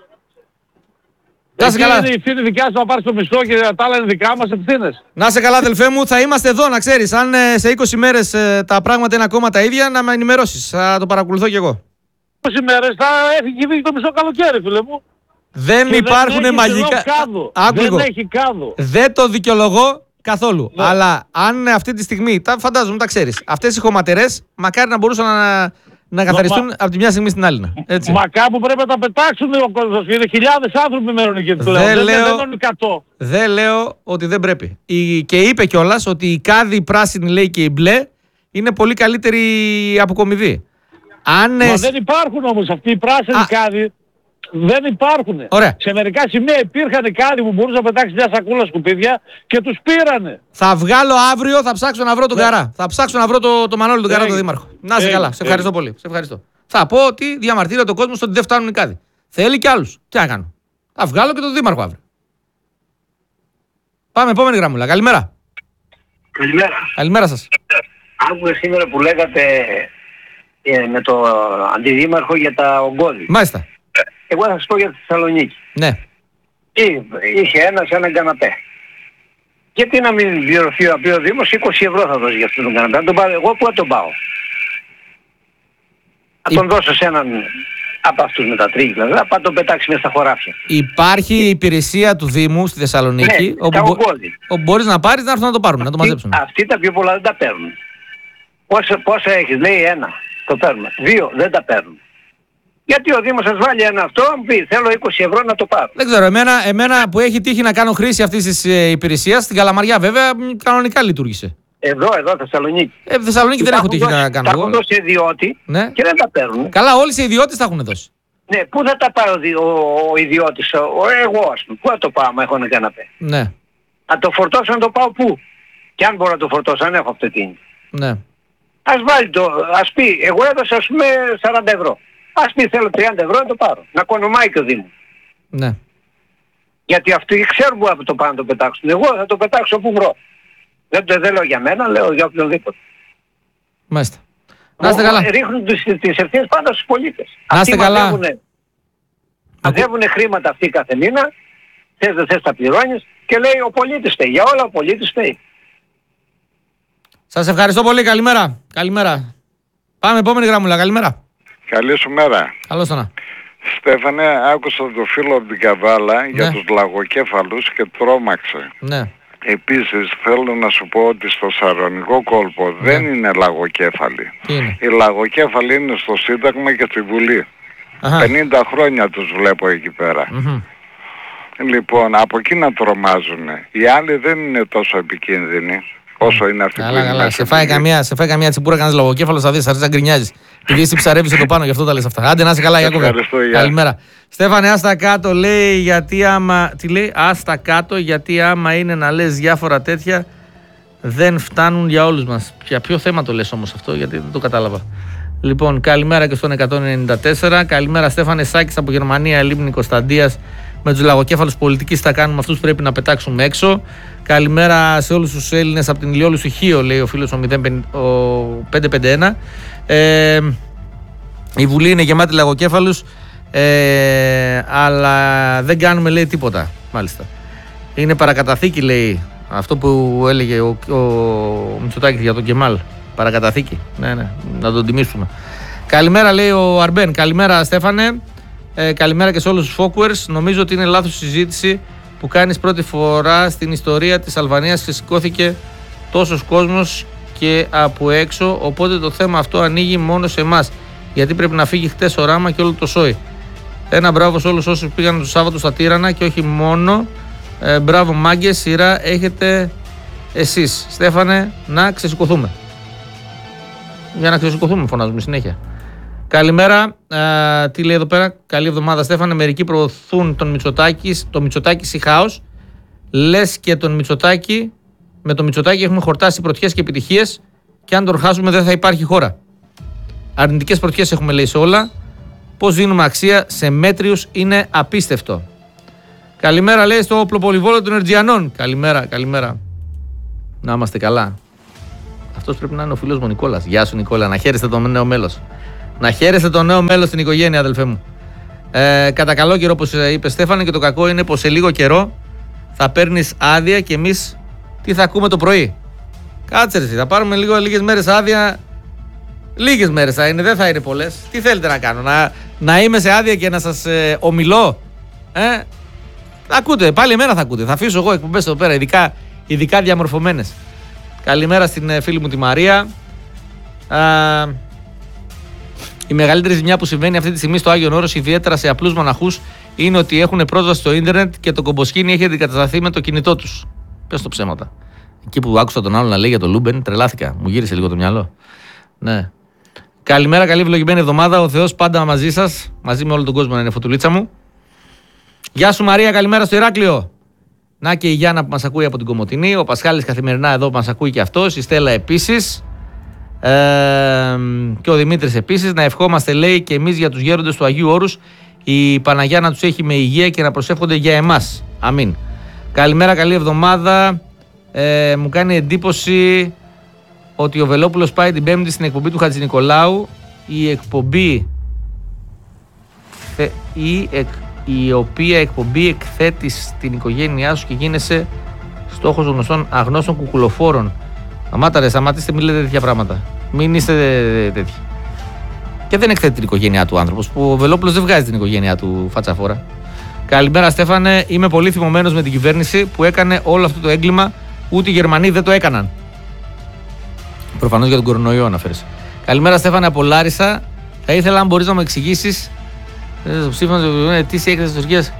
Να σε καλά. Είναι η ευθύνη δικιά σου να πάρεις το μισθό και τα άλλα είναι δικά μας ευθύνες. Να σε καλά, αδελφέ μου, θα είμαστε εδώ, να ξέρεις. Αν σε 20 μέρες τα πράγματα είναι ακόμα τα ίδια, να με ενημερώσεις. Θα το παρακολουθώ κι εγώ. 20 μέρες θα έχει βγει το μισό καλοκαίρι, φίλε μου. Δεν υπάρχουν μαγικά. Δεν έχει κάδο. Δεν το δικαιολογώ καθόλου. Ναι. Αλλά αν αυτή τη στιγμή, φαντάζομαι, τα ξέρεις, αυτές οι χωματερές μακάρι να μπορούσαν να καθαριστούν από τη μια στιγμή στην άλλη. Έτσι. Μα κάπου πρέπει να τα πετάξουν ο κόσμος. Είναι χιλιάδες άνθρωποι μένουν εκεί. Δεν λέω ότι δεν πρέπει. Και είπε κιόλας ότι η κάδη, η πράσινη λέει και η μπλε είναι πολύ καλύτερη αποκομιδή. Μα δεν υπάρχουν όμως αυτοί οι πράσινοι κάδοι. Δεν υπάρχουν. Ωραία. Σε μερικά σημεία υπήρχαν κάδοι που μπορούσαν να πετάξει μια σακούλα σκουπίδια και τους πήρανε. Θα βγάλω αύριο, θα ψάξω να βρω τον Καρά. Θα ψάξω να βρω το Μανώλη τον Καρά, τον δήμαρχο. Να είσαι καλά. Σε ευχαριστώ πολύ. Σε ευχαριστώ. Θα πω ότι διαμαρτύρεται ο κόσμος ότι δεν φτάνουν οι κάδοι. Θέλει κι άλλους. Τι να κάνω. Θα βγάλω και τον δήμαρχο αύριο. Πάμε, επόμενη γραμμούλα. Καλημέρα. Καλημέρα. Καλημέρα σας. Άκουγα σήμερα που λέγατε με το αντιδήμαρχο για τα ογκώδη. Μάλιστα. Εγώ θα σας πω για τη Θεσσαλονίκη. Ναι. Είχε έναν καναπέ. Γιατί να μην πληρωθεί ο Δήμος, 20 ευρώ θα δώσει για αυτόν τον καναπέ. Να τον πάω εγώ, πού θα τον πάω? Θα τον δώσω σε έναν από αυτούς με τα τρίγλα, θα πάω τον πετάξει μέσα στα χωράφια. Υπάρχει η υπηρεσία του Δήμου στη Θεσσαλονίκη, ναι, όπου μπορείς να πάρεις, να έρθουν να το πάρουν, να το μαζέψουν. Αυτοί τα πιο πολλά δεν τα παίρνουν. Πόσα έχεις? Λέει 1, το παίρνουμε. 2, δεν τα παίρνουν. Γιατί ο Δήμος σας βάλει ένα αυτό, μου πει θέλω 20 ευρώ να το πάρω. Δεν ξέρω, εμένα που έχει τύχει να κάνω χρήση αυτής της υπηρεσίας, στην Καλαμαριά βέβαια, κανονικά λειτουργήσε. Εδώ, Θεσσαλονίκη. Θεσσαλονίκη δεν έχω τύχει να κάνω. Τα έχουν δώσει ιδιώτη, ναι, και δεν τα παίρνουν. Καλά, όλοι οι ιδιώτες τα έχουν δώσει. Ναι, πού θα τα πάρω ο ιδιώτης, εγώ ας πούμε, πού θα το πάω, μα έχω ένα καναπέ. Ναι. Να το φορτώσω, να το πάω πού? Και αν μπορώ να το φορτώσω, αν έχω αυτοκίνητο. Ναι. Ας πει, εγώ έδωσα ας πούμε 40 ευρώ. Ας πει θέλω 30 ευρώ να το πάρω. Να κονομάει και ο Δήμος. Ναι. Γιατί αυτοί ξέρουν που θα το πάνε να το πετάξουν. Εγώ θα το πετάξω όπου βρω. Δεν λέω για μένα, λέω για οποιονδήποτε. Μάλιστα. Να είστε καλά. Ρίχνουν τις ευθύνες πάντα στους πολίτες. Να είστε καλά. Μαζεύουν χρήματα αυτοί κάθε μήνα. Θες δεν θες τα πληρώνεις. Και λέει ο πολίτης φταίει. Για όλα ο πολίτης φταίει. Σας ευχαριστώ πολύ. Καλημέρα. Καλημέρα. Πάμε επόμενη γραμμούλα. Καλημέρα. Καλή σου μέρα. Καλώς ήρθατε. Στέφανε, άκουσα το φίλο από την Καβάλα για τους λαγοκέφαλους και τρόμαξε. Ναι. Επίσης θέλω να σου πω ότι στο Σαρονικό κόλπο δεν είναι λαγοκέφαλοι. Οι λαγοκέφαλοι είναι στο Σύνταγμα και στη Βουλή. 50 χρόνια τους βλέπω εκεί πέρα. Λοιπόν, από εκεί να τρομάζουνε. Οι άλλοι δεν είναι τόσο επικίνδυνοι όσο είναι αυτοί που είναι. Καλά. Σε φάει καμία τσιμπούρα, κανένας λογοκέφαλος, θα δεις, θα αρχίσεις να γκρινιάζεις. Επειδή εσύ ψαρεύεις το πάνω, γι' αυτό τα λες αυτά. Άντε να είσαι καλά, Ιάκωβε. Καλημέρα. Στέφανε, άστα κάτω, λέει, γιατί άμα... Τι λέει? Άστα κάτω, γιατί άμα είναι να λες διάφορα τέτοια, δεν φτάνουν για όλους μας. Για ποιο θέμα το λες όμως αυτό, γιατί δεν το κατάλαβα. Λοιπόν, καλημέρα και στον 194. Καλημέρα, Στέφανε. Σάκης από Γερμανία, Λίμνη Κωνσταντίας. Με τους λαγοκέφαλους πολιτικής θα κάνουμε, αυτούς πρέπει να πετάξουμε έξω. Καλημέρα σε όλους τους Έλληνες από την Ηλιόλου Συχείο, λέει ο φίλος ο 551. Η Βουλή είναι γεμάτη λαγοκέφαλους, αλλά δεν κάνουμε, λέει, τίποτα. Μάλιστα. Είναι παρακαταθήκη, λέει, αυτό που έλεγε ο Μητσοτάκης για τον Κεμάλ. Παρακαταθήκη. Ναι, να τον τιμήσουμε. Καλημέρα, λέει ο Αρμπέν. Καλημέρα, Στέφανε. Καλημέρα και σε όλους τους Fokwers. Νομίζω ότι είναι λάθος συζήτηση που κάνεις πρώτη φορά στην ιστορία της Αλβανίας και σηκώθηκε τόσος κόσμος και από έξω, οπότε το θέμα αυτό ανοίγει μόνο σε εμάς, γιατί πρέπει να φύγει χτες ο Ράμα και όλο το σόι. Ένα μπράβο σε όλους όσους πήγαν το Σάββατο στα Τύρανα και όχι μόνο. Μπράβο μάγκες, σειρά έχετε εσείς. Στέφανε, να ξεσηκωθούμε. Για να ξεσηκωθούμε φωνάζουμε συνέχεια. Καλημέρα, τι λέει εδώ πέρα? Καλή εβδομάδα, Στέφανε. Μερικοί προωθούν το Μητσοτάκη χάος. Λες και με τον Μητσοτάκη έχουμε χορτάσει πρωτιές και επιτυχίες, και αν τον χάσουμε δεν θα υπάρχει χώρα. Αρνητικές πρωτιές έχουμε, λέει, σε όλα. Πώς δίνουμε αξία σε μέτριους είναι απίστευτο. Καλημέρα, λέει, στο οπλοπολιβόλο των Ερτζιανών. Καλημέρα. Να είμαστε καλά. Αυτός πρέπει να είναι ο φίλος μου Νικόλας. Γεια σου, Νικόλα. Να χαίρεστε τον νέο μέλος. Να χαίρεστε τον νέο μέλος στην οικογένεια, αδελφέ μου. Κατά καλό καιρό, όπως είπε Στέφανε, και το κακό είναι πως σε λίγο καιρό θα παίρνεις άδεια και εμείς τι θα ακούμε το πρωί. Κάτσε ρε, θα πάρουμε λίγες μέρες άδεια. Λίγες μέρες θα είναι, δεν θα είναι πολλές. Τι θέλετε να κάνω, να είμαι σε άδεια και να σας ομιλώ? Ακούτε, πάλι εμένα θα ακούτε. Θα αφήσω εγώ εκπομπές εδώ πέρα, ειδικά διαμορφωμένες. Καλημέρα στην φίλη μου τη Μαρία. Η μεγαλύτερη ζημιά που συμβαίνει αυτή τη στιγμή στο Άγιον Όρος, ιδιαίτερα σε απλούς μοναχούς, είναι ότι έχουν πρόσβαση στο ίντερνετ και το κομποσκίνι έχει αντικατασταθεί με το κινητό τους. Πες το ψέματα. Εκεί που άκουσα τον άλλο να λέει για το Λούμπεν, τρελάθηκα. Μου γύρισε λίγο το μυαλό. Ναι. Καλημέρα, καλή ευλογημένη εβδομάδα. Ο Θεός πάντα μαζί σας, μαζί με όλο τον κόσμο να είναι, φωτουλίτσα μου. Γεια σου Μαρία, καλημέρα στο Ηράκλειο. Να και η Γιάννα που μας ακούει από την Κομοτηνή. Ο Πασχάλης καθημερινά εδώ που μας ακούει και αυτός. Η Στέλλα επίσης. Και ο Δημήτρης επίσης. Να ευχόμαστε, λέει, και εμείς για τους γέροντες του Αγίου Όρους, η Παναγιά να τους έχει με υγεία και να προσεύχονται για εμάς. Αμήν. Καλημέρα, καλή εβδομάδα. Μου κάνει εντύπωση ότι ο Βελόπουλος πάει την Πέμπτη στην εκπομπή του Χατζηνικολάου. Η οποία εκπομπή εκθέτεις στην οικογένειά σου και γίνεσαι στόχος γνωστών αγνώστων κουκουλοφόρων. Σταματήστε, μην λέτε τέτοια πράγματα. Μην είστε τέτοιοι. Και δεν εκθέτει την οικογένειά του άνθρωπος, που ο Βελόπουλος δεν βγάζει την οικογένειά του φατσαφόρα. Καλημέρα Στέφανε, είμαι πολύ θυμωμένος με την κυβέρνηση που έκανε όλο αυτό το έγκλημα. Ούτε οι Γερμανοί δεν το έκαναν. Προφανώς για τον κορονοϊό αναφέρεσαι. Καλημέρα Στέφανε από Λάρισα. Θα ήθελα, αν μπορείς, να μου εξηγήσεις το ψήφισμα του ετήσια έκθεση της Τουρκίας.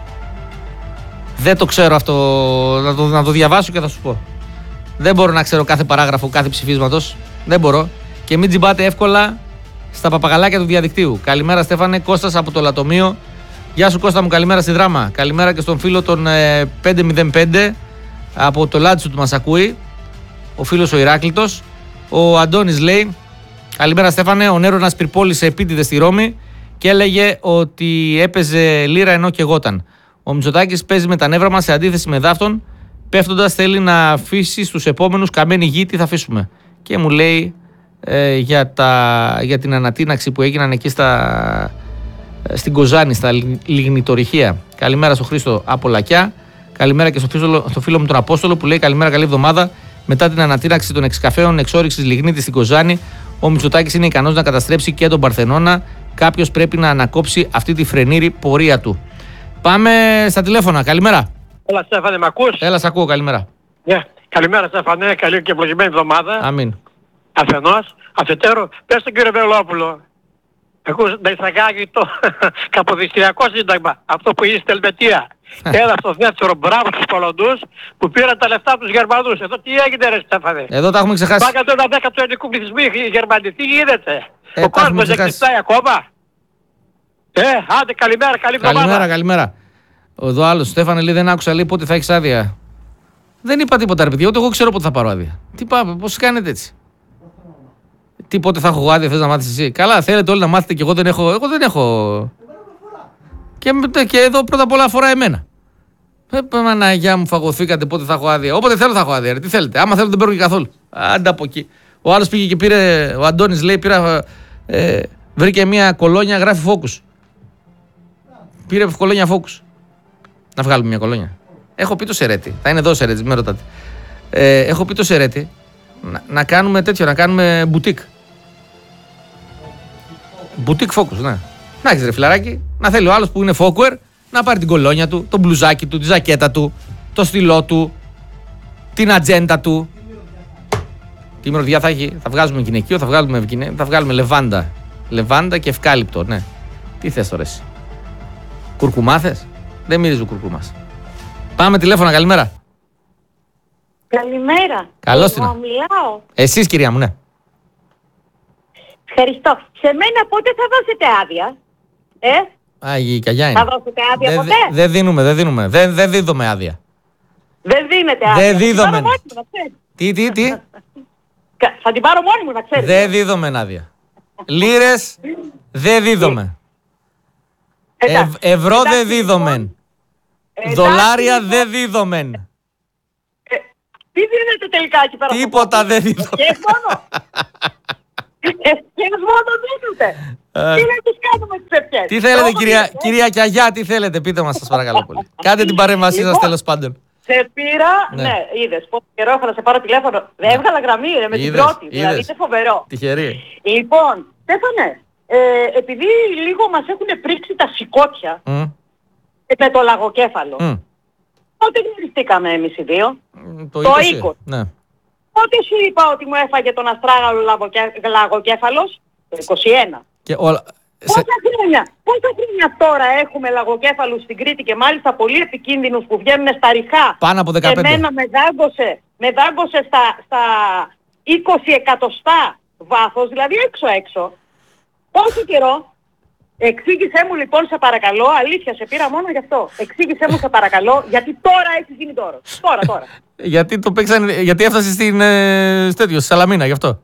Δεν το ξέρω αυτό. Να το διαβάσω και θα σου πω. Δεν μπορώ να ξέρω κάθε παράγραφο κάθε ψηφίσματος. Δεν μπορώ. Και μην τζιμπάτε εύκολα στα παπαγαλάκια του διαδικτύου. Καλημέρα Στέφανε, Κώστας από το Λατομείο. Γεια σου Κώστα μου, καλημέρα στη Δράμα. Καλημέρα και στον φίλο των 505 από το Λάτσου του μας ακούει. Ο φίλος ο Ηράκλητος. Ο Αντώνης λέει: καλημέρα Στέφανε, ο Νέρονας πυρπόλησε επίτηδες στη Ρώμη και έλεγε ότι έπαιζε λίρα ενώ καιγόταν. Ο Μητσοτάκης παίζει με τα νεύρα μας σε αντίθεση με δάφτον. Πέφτοντας θέλει να αφήσει στους επόμενους καμένη γη, τι θα αφήσουμε. Και μου λέει για την ανατείναξη που έγιναν εκεί στην Κοζάνη, στα λιγνητορυχεία. Καλημέρα στο Χρήστο από Λακιά. Καλημέρα και στο φίλο μου τον Απόστολο που λέει: καλημέρα, καλή εβδομάδα. Μετά την ανατείναξη των εξκαφέων εξόριξης λιγνίτη στην Κοζάνη, ο Μητσοτάκης είναι ικανός να καταστρέψει και τον Παρθενώνα. Κάποιος πρέπει να ανακόψει αυτή τη φρενήρη πορεία του. Πάμε στα τηλέφωνα. Καλημέρα. Έλα Στέφανε, μ' ακούς? Έλα, σ' ακούω, καλημέρα. Καλημέρα Στέφανε, καλή και ευλογημένη εβδομάδα. Αμήν. Αφενός, αφετέρου, πες στον κύριο Βελόπουλο, να εισαγάγει το Καποδιστριακό Σύνταγμα, αυτό που είναι στη Ελβετία. Έλα στο δεύτερο, μπράβο στους Πολωνούς που πήραν τα λεφτά από τους Γερμανούς. Εδώ τι έγινε ρε Στέφανε? Εδώ τα έχουμε ξεχάσει. Πάγαν το 1/10 του ελληνικού πληθυσμού οι Γερμανοί, τι γίνεται? Ο κόσμος δεν ξυπνάει ακόμα. Άντε καλημέρα, καλή εβδομάδα. Καλημέρα. Εδώ άλλος, Στέφανε, λέει: δεν άκουσα, λέει, πότε θα έχεις άδεια. Δεν είπα τίποτα, ρε παιδιά, ούτε εγώ ξέρω πότε θα πάρω άδεια. Τι πάμε, πώς κάνετε έτσι? Τι πότε θα έχω άδεια, θες να μάθεις εσύ? Καλά, θέλετε όλοι να μάθετε και εγώ δεν έχω. Εγώ δεν έχω. Και εδώ πρώτα απ' όλα αφορά εμένα. Παναγιά μου, φαγωθήκατε, πότε θα έχω άδεια? Όποτε θέλω θα έχω άδεια. Τι θέλετε? Άμα θέλω δεν παίρνω και καθόλου. Άντε από εκεί. Ο άλλος πήγε και πήρε, ο Αντώνης λέει: βρήκε μια κολόνια, γράφει φόκους. Πήρε κολόνια φόκους. Να βγάλουμε μια κολόνια. Έχω πει το Σερέτη. Θα είναι εδώ ο Σερέτης, με ρωτάτε. Έχω πει το Σερέτη να κάνουμε τέτοιο, να κάνουμε μπουτίκ. Μπουτίκ φόκους, ναι. Να έχεις ρε φιλαράκι, να θέλει ο άλλος που είναι φόκουερ να πάρει την κολόνια του, το μπλουζάκι του, τη ζακέτα του, το στυλό του, την ατζέντα του. Τι μυρωδιά θα έχει? Θα βγάζουμε γυναικείο, θα βγάλουμε λεβάντα. Λεβάντα και ευκάλυπτο, ναι. Τι θες τώρα εσύ? Κουρκουμά θες? Δεν μυρίζει ο κουρκουμάς. Πάμε τηλέφωνα, καλημέρα. Καλημέρα. Καλώς την. Μιλάω. Εσείς κυρία μου, ναι. Ευχαριστώ. Σε μένα πότε θα δώσετε άδεια? Η καγιά είναι. Θα δώσετε άδεια ποτέ? Δεν δίνουμε. Δεν δίδουμε άδεια. Δεν δίνετε άδεια. Δεν δίδουμε. Τι. Θα την πάρω μόνη μου, να ξέρετε. Δεν δίδουμε άδεια. Λίρες δεν δίδουμε. Ευρώ δεν δίδομαι. Δολάρια δεν δίδομεν. Τι δίνετε τελικά εκεί πέρα? Τίποτα δεν δίδομεν. Ευχές μόνο δίνετε. Τι να τις κάνουμε τις ευχές? Τι θέλετε κυρία Κιαγιά, τι θέλετε, πείτε μας σας παρακαλώ πολύ. Κάντε την παρέμβασή σας τέλος πάντων. Σε πήρα, ναι, είδες πόσο καιρό έχω να σε πάρω τηλέφωνο. Δεν έβγαλα γραμμή με την πρώτη, δηλαδή είναι φοβερό. Τυχερή. Λοιπόν, Στέφανε, επειδή λίγο μας έχουν πρίξει τα σηκώτια με το λαγοκέφαλο, πότε γνωριστήκαμε εμείς οι δύο? Το 20. Ναι. Πότε σου είπα ότι μου έφαγε τον αστράγαλο λαγοκέφαλος? Το 21. Και όλα... Πόσα χρόνια τώρα έχουμε λαγοκέφαλους στην Κρήτη και μάλιστα πολύ επικίνδυνους που βγαίνουν στα ριχά? Πάνω από 15. Εμένα με δάγκωσε στα 20 εκατοστά βάθος, δηλαδή έξω. Πόσο καιρό? Εξήγησέ μου λοιπόν σε παρακαλώ, αλήθεια σε πήρα μόνο γι' αυτό. Εξήγησέ μου σε παρακαλώ, γιατί τώρα έχει γίνει τώρα. Γιατί το παίξαν, γιατί έφτασε στη Σαλαμίνα, γι' αυτό.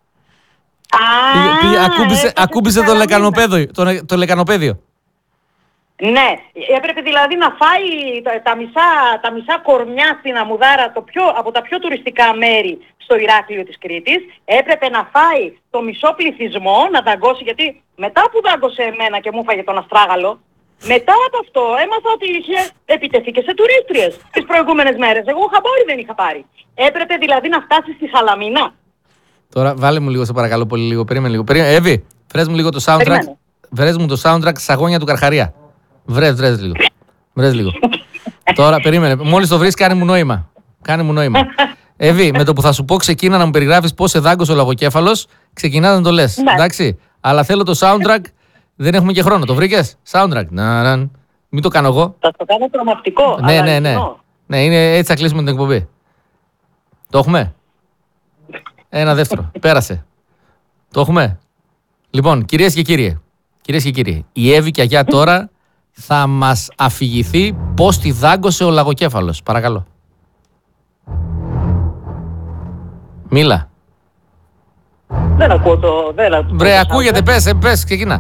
Ακούμπησε το λεκανοπέδιο. Ναι, έπρεπε δηλαδή να φάει τα μισά κορμιά στην Αμουδάρα, από τα πιο τουριστικά μέρη στο Ηράκλειο της Κρήτης. Έπρεπε να φάει το μισό πληθυσμό, να δαγκώσει, γιατί μετά που δάγκωσε εμένα και μου έφαγε τον αστράγαλο, μετά από αυτό έμαθα ότι είχε επιτεθεί και σε τουρίστριες τις προηγούμενες μέρες. Εγώ χαμπάρι δεν είχα πάρει. Έπρεπε δηλαδή να φτάσει στη Σαλαμίνα. Τώρα βάλε μου λίγο, σε παρακαλώ πολύ, λίγο. Περίμενε λίγο. Εύη, βρες μου λίγο το soundtrack. Βρες μου το soundtrack Σαγόνια του Καρχαρία. Βρες λίγο. Τώρα περίμενε. Μόλις το βρεις, κάνε μου νόημα. Εύη, με το που θα σου πω ξεκίνα να μου περιγράφεις πώς σε δάγκωσε ο λαγοκέφαλος, ξεκινάς να το λες. Ναι. Εντάξει. Αλλά θέλω το soundtrack, δεν έχουμε και χρόνο. Το βρήκες? Soundtrack. Μην το κάνω εγώ. Θα το κάνω τρομακτικό. Ναι. Ναι, έτσι θα κλείσουμε την εκπομπή. Το έχουμε? Ένα δεύτερο. Πέρασε. Το έχουμε. Λοιπόν, κυρίες και κύριοι, η Εύη Κιαγιά τώρα θα μας αφηγηθεί πώς τη δάγκωσε ο λαγοκέφαλος. Παρακαλώ. Μίλα. Δεν ακούω το... Βρε, ακούγεται, πες, ξεκινά.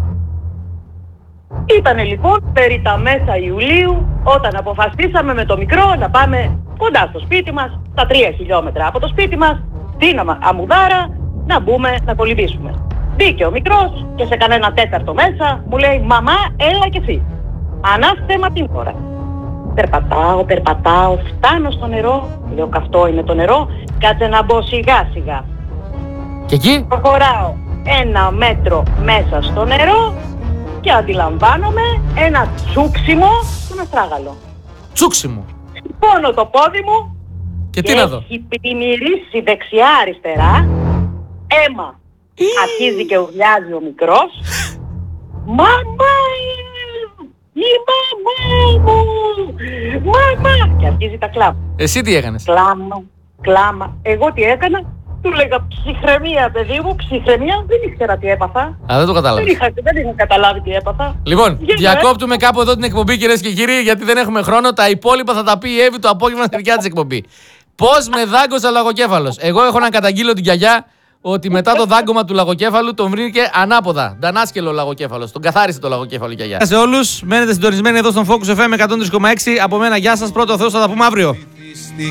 Ήτανε λοιπόν περί τα μέσα Ιουλίου όταν αποφασίσαμε με το μικρό να πάμε κοντά στο σπίτι μας, στα 3 χιλιόμετρα από το σπίτι μας, στην Αμουδάρα, να μπούμε να κολυμπήσουμε. Μπήκε ο μικρός και σε κανένα τέταρτο μέσα μου λέει «Μαμά, έλα κι εσύ». Ανάστε μα την ώρα. Περπατάω, φτάνω στο νερό, λέω καυτό είναι το νερό, κάτσε να μπω σιγά σιγά. Και εκεί? Προχωράω 1 μέτρο μέσα στο νερό και αντιλαμβάνομαι ένα τσούξιμο στον αστράγαλο. Τσούξιμο? Πόνο το πόδι μου και τι να δω? Έχει πλημμυρίσει δεξιά-αριστερά, αίμα. Αρχίζει και ουρλιάζει ο μικρός. «Μαμά! Η μαμά μου! Μαμά!» Και αρχίζει τα κλάμα. Εσύ τι έκανες? Κλάμα. Εγώ τι έκανα? Του λέγα ψυχραιμία, παιδί μου, ψυχραιμία. Δεν ήξερα τι έπαθα. Δεν το κατάλαβα. Δεν είχα καταλάβει τι έπαθα. Λοιπόν, διακόπτουμε κάπου εδώ την εκπομπή, κυρίες και κύριοι, γιατί δεν έχουμε χρόνο. Τα υπόλοιπα θα τα πει η Εύη το απόγευμα στη δικιά της εκπομπή. Πώς με δάγκωσε ο λαγοκέφαλος? Εγώ έχω να καταγγείλω την Κιαγιά ότι μετά το δάγκωμα του λαγοκέφαλου τον βρήκε ανάποδα. Ντανάσκελο ο λαγοκέφαλος. Τον καθάρισε το λαγοκέφαλο η Κιαγιά. Σε όλους, μένετε συντονισμένοι εδώ στον Focus FM 103,6. Από μένα, γεια σας. Πρώτο Θεός, θα τα πούμε αύριο.